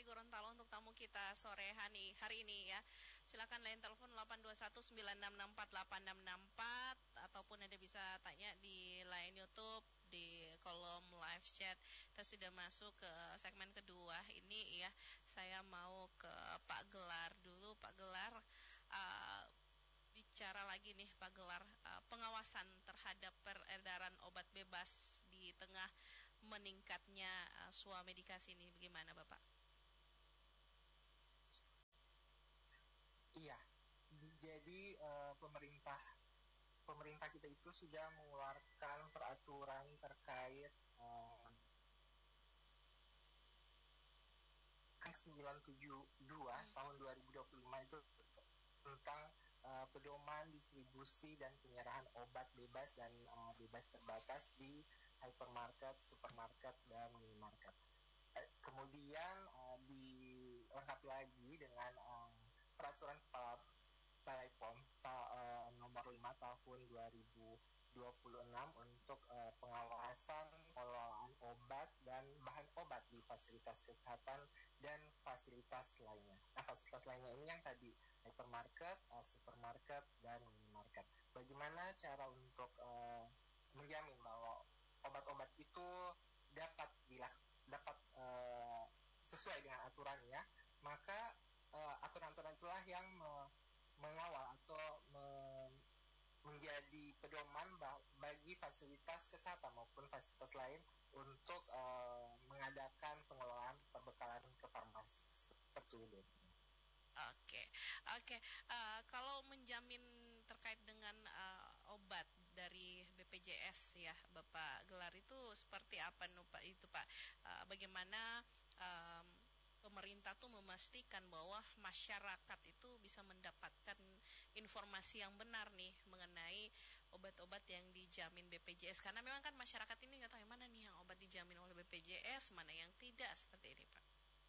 Gorontalo untuk tamu kita sore hari ini ya. Silakan line telepon 82196648664 ataupun Anda bisa tanya di line YouTube di kolom live chat. Kita sudah masuk ke segmen kedua ini ya. Saya mau ke Pak Gelar dulu. Pak Gelar, bicara lagi nih Pak Gelar, pengawasan terhadap peredaran obat bebas di tengah meningkatnya swamedikasi ini bagaimana Bapak? Iya, jadi pemerintah kita itu sudah mengeluarkan peraturan terkait kan 972 tahun 2025 itu tentang pedoman distribusi dan penyerahan obat bebas dan bebas terbatas di hypermarket, supermarket, dan minimarket. Kemudian dilengkapi lagi dengan peraturan Kepala Balai POM nomor 5 tahun 2026 untuk pengawasan pengelolaan obat dan bahan obat di fasilitas kesehatan dan fasilitas lainnya. Nah, fasilitas lainnya ini yang tadi hypermarket, supermarket, dan minimarket. Bagaimana cara untuk menjamin bahwa obat-obat itu dapat sesuai dengan aturannya, maka aturan-aturan itulah yang mengawal atau menjadi pedoman bagi fasilitas kesehatan maupun fasilitas lain untuk mengadakan pengelolaan perbekalan ke farmasi seperti itu. Oke. Kalau menjamin terkait dengan obat dari BPJS ya, Bapak Gelar itu seperti apa Pak? Bagaimana pemerintah tuh memastikan bahwa masyarakat itu bisa mendapatkan informasi yang benar nih mengenai obat-obat yang dijamin BPJS, karena memang kan masyarakat ini nggak tahu yang mana nih yang obat dijamin oleh BPJS, mana yang tidak, seperti ini Pak.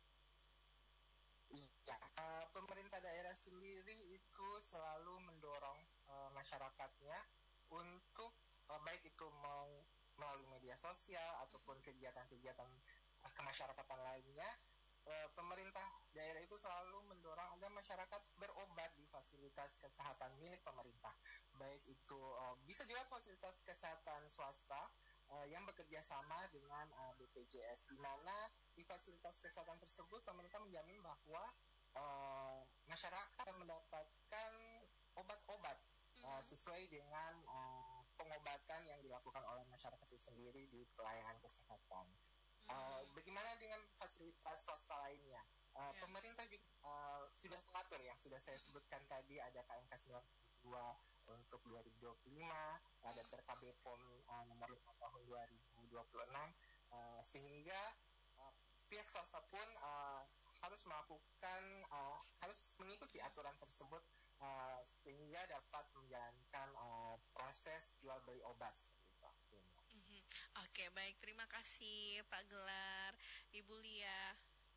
Ya, pemerintah daerah sendiri itu selalu mendorong masyarakatnya untuk baik itu melalui media sosial ataupun kegiatan-kegiatan kemasyarakatan lainnya. Pemerintah daerah itu selalu mendorong agar masyarakat berobat di fasilitas kesehatan milik pemerintah. Baik itu bisa juga fasilitas kesehatan swasta yang bekerja sama dengan BPJS, di mana di fasilitas kesehatan tersebut pemerintah menjamin bahwa masyarakat mendapatkan obat-obat sesuai dengan pengobatan yang dilakukan oleh masyarakat itu sendiri di pelayanan kesehatan. Bagaimana dengan fasilitas swasta lainnya? Pemerintah juga sudah mengatur yang sudah saya sebutkan tadi, ada KMK 92 untuk 2025, ada PRKB POM nomor 5 tahun 2026, sehingga pihak swasta pun harus mengikuti aturan tersebut sehingga dapat menjalankan proses jual beli obat seperti itu. Oke, baik, terima kasih Pak Gelar. Ibu Lia.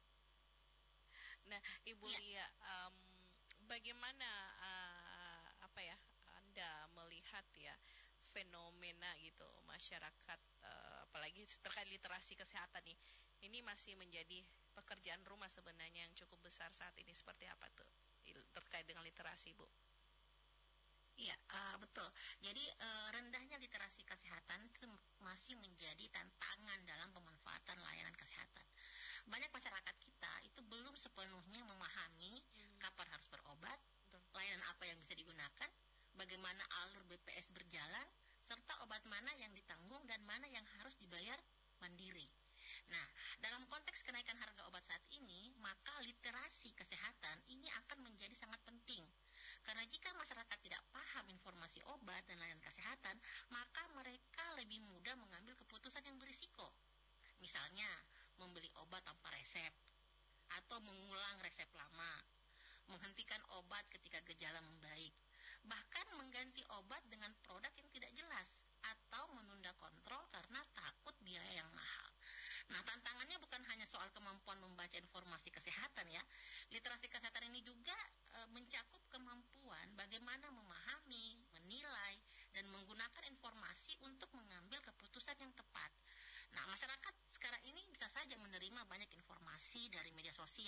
Nah, Ibu Lia, bagaimana Anda melihat ya fenomena gitu masyarakat, apalagi terkait literasi kesehatan nih, ini masih menjadi pekerjaan rumah sebenarnya yang cukup besar saat ini, seperti apa tuh terkait dengan literasi, Bu? Iya, betul. Jadi rendahnya literasi kesehatan itu masih menjadi tantangan dalam pemanfaatan layanan kesehatan. Banyak masyarakat kita itu belum sepenuhnya memahami kapan harus berobat, layanan apa yang bisa digunakan, bagaimana alur BPS berjalan, serta obat mana yang ditanggung dan mana yang harus dibayar mandiri. Nah, dalam konteks kenaikan harga obat saat ini, maka literasi kesehatan ini akan menjadi sangat penting. Karena jika masyarakat tidak paham informasi obat dan layanan kesehatan, maka mereka lebih mudah mengambil keputusan yang berisiko. Misalnya, membeli obat tanpa resep, atau mengulang resep lama, menghentikan obat ketika gejala membaik, bahkan mengganti obat dengan produk yang tidak jelas, atau menunda kontrol karena takut biaya yang mahal. Nah, tantangannya bukan hanya soal kemampuan membaca informasi kesehatan ya. Literasi kesehatan ini juga mencakup kemampuan bagaimana memahami, menilai, dan menggunakan informasi untuk mengambil keputusan yang tepat. Nah, masyarakat sekarang ini bisa saja menerima banyak informasi dari media sosial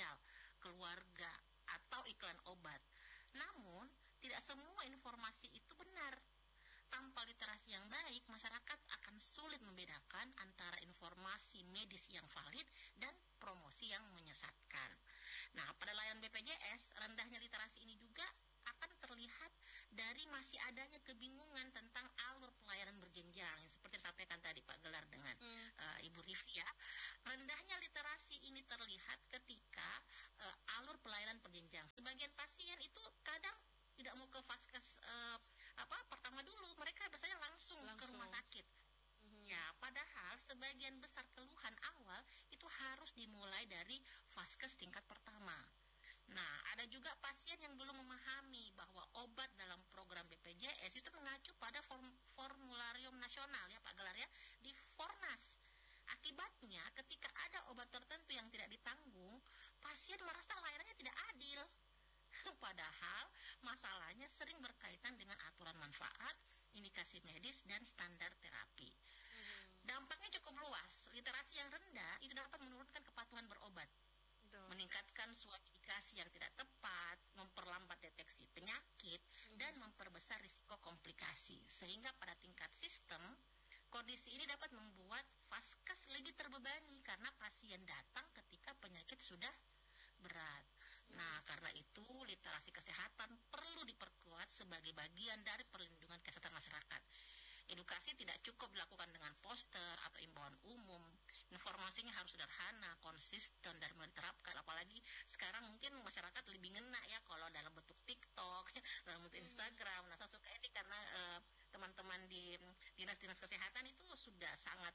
sosial, keluarga, atau iklan obat. Namun, tidak semua informasi itu benar. Tanpa literasi yang baik, masyarakat akan sulit membedakan antara informasi medis yang valid dan promosi yang menyesatkan. Nah, pada layanan BPJS, rendahnya literasi ini juga akan terlihat dari masih adanya kebingungan tentang alur pelayanan berjenjang, seperti disampaikan tadi Pak Gelar dengan Ibu Rivi ya. Rendahnya literasi ini terlihat ketika alur pelayanan berjenjang. Sebagian pasien itu kadang tidak mau ke vaskes pertama dulu, mereka biasanya langsung ke rumah sakit. Ya, padahal sebagian besar keluhan awal itu harus dimulai dari vaskes tingkat pertama. Nah, ada juga pasien yang belum memahami bahwa obat dalam program BPJS itu mengacu pada formularium nasional ya Pak Gelar ya, di Fornas. Akibatnya ketika ada obat tertentu yang tidak ditanggung, pasien merasa layanannya tidak adil. Padahal masalahnya sering berkaitan dengan aturan manfaat, indikasi medis, dan standar terapi. Dampaknya cukup luas. Literasi yang rendah itu dapat menurunkan kepatuhan berobat, meningkatkan suatu indikasi yang tidak tepat, memperlambat deteksi penyakit, dan memperbesar risiko komplikasi. Sehingga pada tingkat sistem, kondisi ini dapat membuat vaskes lebih terbebani karena pasien datang ketika penyakit sudah berat. Nah, karena itu literasi kesehatan perlu diperkuat sebagai bagian dari perlindungan kesehatan masyarakat. Edukasi tidak cukup dilakukan dengan poster atau imbauan umum. Informasinya harus sederhana, konsisten, dan mulai diterapkan. Apalagi sekarang mungkin masyarakat lebih ngena ya kalau dalam bentuk TikTok, dalam bentuk Instagram. Nah, saya suka ini karena teman-teman di dinas-dinas kesehatan itu sudah sangat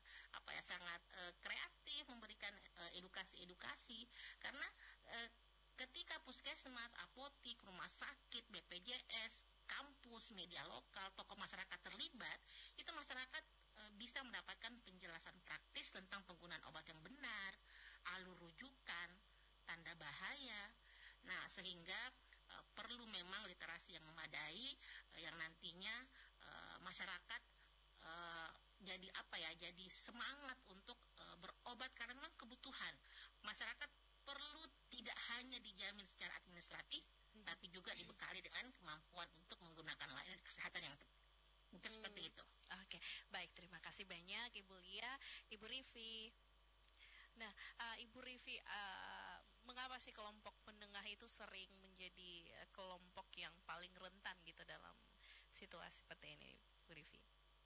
kreatif memberikan edukasi-edukasi karena ketika puskesmas, apotik, rumah sakit, BPJS, kampus, media lokal, tokoh masyarakat terlibat, itu masyarakat bisa mendapatkan penjelasan praktis tentang penggunaan obat yang benar, alur rujukan, tanda bahaya. Nah, sehingga perlu memang literasi yang memadai yang nantinya masyarakat jadi semangat untuk berobat karena memang kebutuhan. Masyarakat perlu tidak hanya dijamin secara administratif, tapi juga dibekali dengan kemampuan untuk menggunakan layanan kesehatan yang tepat. Mungkin seperti itu. Oke, baik, terima kasih banyak Ibu Lia, Ibu Rivi. Nah, Ibu Rivi, mengapa sih kelompok menengah itu sering menjadi kelompok yang paling rentan gitu dalam situasi seperti ini, Bu Rivi?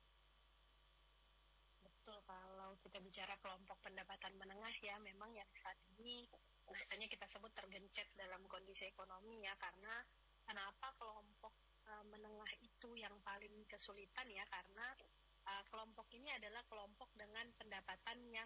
Betul, kalau kita bicara kelompok pendapatan menengah ya, memang yang saat ini biasanya kita sebut tergencet dalam kondisi ekonomi ya, karena kenapa kelompok menengah itu yang paling kesulitan ya, karena kelompok ini adalah kelompok dengan pendapatan yang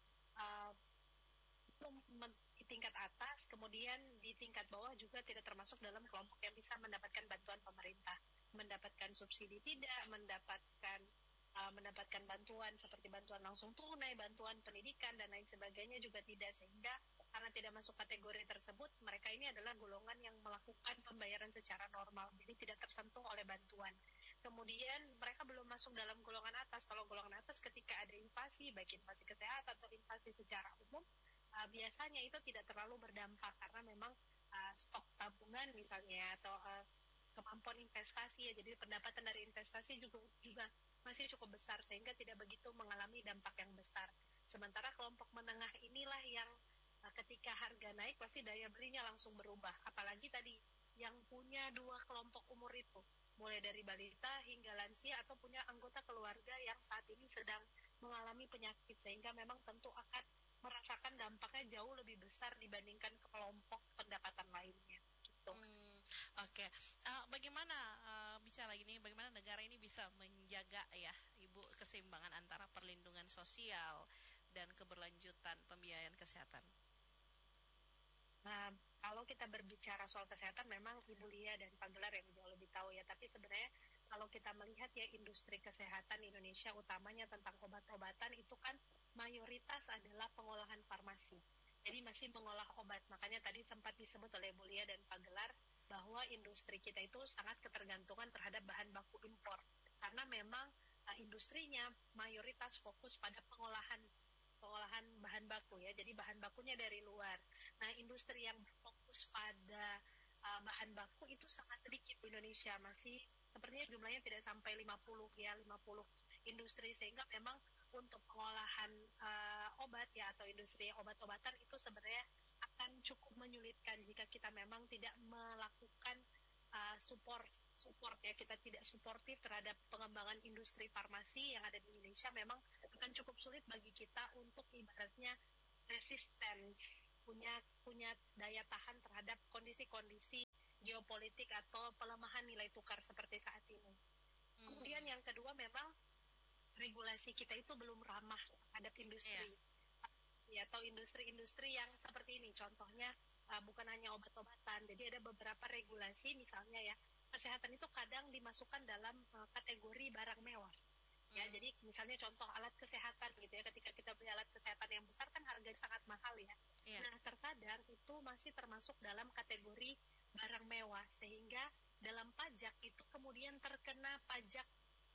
di tingkat atas, kemudian di tingkat bawah juga tidak termasuk dalam kelompok yang bisa mendapatkan bantuan pemerintah, mendapatkan subsidi tidak, mendapatkan bantuan seperti bantuan langsung tunai, bantuan pendidikan, dan lain sebagainya juga tidak, sehingga karena tidak masuk kategori tersebut, mereka ini adalah golongan yang melakukan pembayaran secara normal, jadi tidak tersentuh oleh bantuan. Kemudian mereka belum masuk dalam golongan atas. Kalau golongan atas ketika ada invasi, baik invasi kesehatan atau invasi secara umum, biasanya itu tidak terlalu berdampak karena memang stok tabungan misalnya atau kemampuan investasi ya, jadi pendapatan dari investasi juga masih cukup besar sehingga tidak begitu mengalami dampak yang besar. Sementara kelompok menengah inilah yang ketika harga naik pasti daya belinya langsung berubah. Apalagi tadi yang punya dua kelompok umur itu, mulai dari balita hingga lansia atau punya anggota keluarga yang saat ini sedang mengalami penyakit, sehingga memang tentu akan merasakan dampaknya jauh lebih besar dibandingkan kelompok pendapatan lainnya. Gitu. Oke. Bagaimana bicara gini, bagaimana negara ini bisa menjaga ya, Ibu, keseimbangan antara perlindungan sosial dan keberlanjutan pembiayaan kesehatan? Nah, kalau kita berbicara soal kesehatan, memang Ibu Lia dan Pak Gelar yang jauh lebih tahu ya. Tapi sebenarnya kalau kita melihat ya industri kesehatan Indonesia, utamanya tentang obat-obatan, itu kan mayoritas adalah pengolahan farmasi. Jadi masih mengolah obat. Makanya tadi sempat disebut oleh Ibu Lia dan Pak Gelar bahwa industri kita itu sangat ketergantungan terhadap bahan baku impor. Karena memang industrinya mayoritas fokus pada pengolahan bahan baku ya. Jadi bahan bakunya dari luar. Nah, industri yang berfokus pada bahan baku itu sangat sedikit di Indonesia, masih sepertinya jumlahnya tidak sampai 50 ya, 50 industri, sehingga memang untuk pengolahan obat ya atau industri obat-obatan itu sebenarnya akan cukup menyulitkan jika kita memang tidak melakukan support ya, kita tidak suportif terhadap pengembangan industri farmasi yang ada di Indonesia. Memang akan cukup sulit bagi kita untuk ibaratnya resisten, punya daya tahan terhadap kondisi-kondisi geopolitik atau pelemahan nilai tukar seperti saat ini. Kemudian yang kedua, memang regulasi kita itu belum ramah terhadap industri ya, atau industri-industri yang seperti ini. Contohnya bukan hanya obat-obatan, jadi ada beberapa regulasi, misalnya ya, kesehatan itu kadang dimasukkan dalam kategori barang mewah. Ya, jadi misalnya contoh alat kesehatan gitu ya, ketika kita beli alat kesehatan yang besar kan harganya sangat mahal ya. Nah, terkadang itu masih termasuk dalam kategori barang mewah, sehingga dalam pajak itu kemudian terkena pajak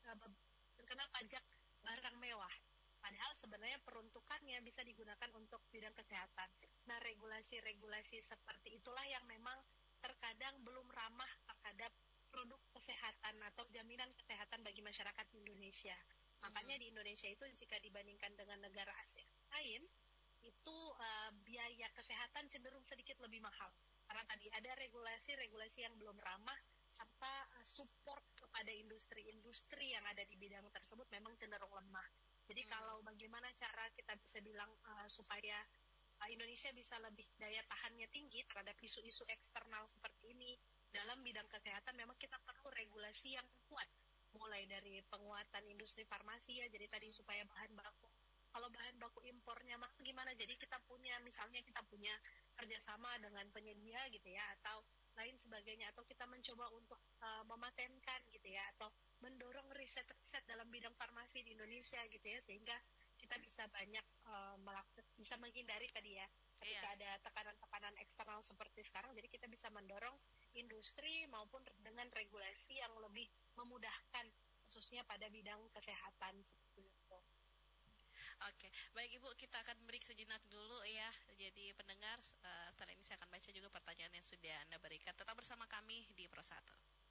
barang mewah. Padahal sebenarnya peruntukannya bisa digunakan untuk bidang kesehatan. Nah, regulasi-regulasi seperti itulah yang memang terkadang belum ramah terhadap produk kesehatan atau jaminan kesehatan bagi masyarakat Indonesia. Makanya di Indonesia itu jika dibandingkan dengan negara Asia lain, itu biaya kesehatan cenderung sedikit lebih mahal. Karena tadi ada regulasi-regulasi yang belum ramah, serta support kepada industri-industri yang ada di bidang tersebut memang cenderung lemah. Jadi kalau bagaimana cara kita bisa bilang supaya Indonesia bisa lebih daya tahannya tinggi terhadap isu-isu eksternal seperti ini dalam bidang kesehatan, memang kita perlu regulasi yang kuat, mulai dari penguatan industri farmasi ya, jadi tadi supaya bahan baku, kalau bahan baku impornya mah gimana, jadi kita punya kerjasama dengan penyedia gitu ya, atau lain sebagainya, atau kita mencoba untuk mematenkan gitu ya, atau mendorong riset-riset dalam bidang farmasi di Indonesia gitu ya, sehingga kita bisa banyak bisa menghindari tadi ya, ketika ada tekanan-tekanan eksternal seperti sekarang, jadi kita bisa mendorong industri maupun dengan regulasi yang lebih memudahkan khususnya pada bidang kesehatan seperti itu. Oke, baik Ibu, kita akan break sejenak dulu ya. Jadi pendengar, setelah ini saya akan baca juga pertanyaan yang sudah Anda berikan. Tetap bersama kami di Pro 1.